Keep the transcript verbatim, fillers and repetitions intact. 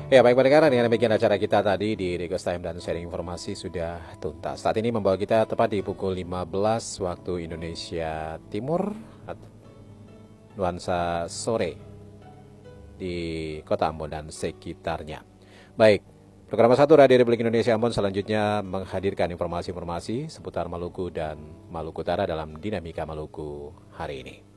Ya, baik pendengar, dengan demikian acara kita tadi di Request Time dan sharing informasi sudah tuntas. Saat ini membawa kita tepat di pukul lima belas waktu Indonesia Timur, nuansa sore di Kota Ambon dan sekitarnya. Baik, program satu Radio Republik Indonesia Ambon selanjutnya menghadirkan informasi-informasi seputar Maluku dan Maluku Utara dalam Dinamika Maluku hari ini.